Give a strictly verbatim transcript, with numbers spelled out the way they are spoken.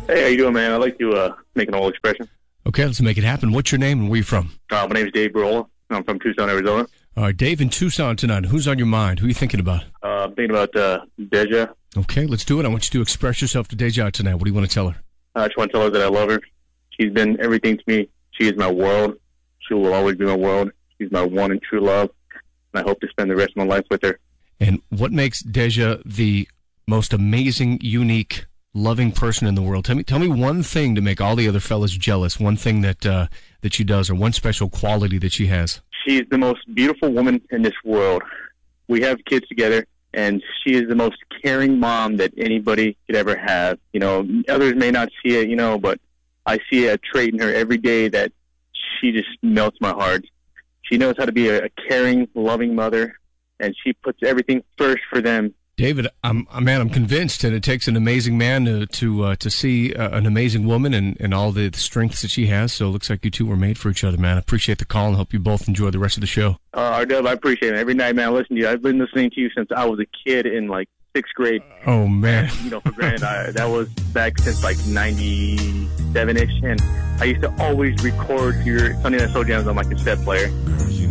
Hey, how you doing, man? I'd like to uh, make an oral expression. Okay, let's make it happen. What's your name and where you from? Uh, my name is Dave Barola. I'm from Tucson, Arizona. All right, Dave in Tucson tonight. Who's on your mind? Who are you thinking about? Uh, I'm thinking about uh, Deja. Okay, let's do it. I want you to express yourself to Deja tonight. What do you want to tell her? I just want to tell her that I love her. She's been everything to me. She is my world. She will always be my world. She's my one and true love, and I hope to spend the rest of my life with her. And what makes Deja the most amazing, unique, loving person in the world? Tell me, tell me one thing to make all the other fellas jealous. One thing that uh, that she does, or one special quality that she has. She's the most beautiful woman in this world. We have kids together, and she is the most caring mom that anybody could ever have. You know, others may not see it, you know, but I see a trait in her every day that she just melts my heart. She knows how to be a, a caring, loving mother, and she puts everything first for them. David, I'm man. I'm convinced, and it takes an amazing man to to, uh, to see uh, an amazing woman and, and all the strengths that she has. So it looks like you two were made for each other, man. I appreciate the call and hope you both enjoy the rest of the show. Uh, R-Dub, I appreciate it. Every night, man, I listen to you. I've been listening to you since I was a kid in like sixth grade. Oh man, you know, for granted, I, that was back since like ninety-seven ish, and I used to always record your Sunday Night Soul Jams on my cassette player.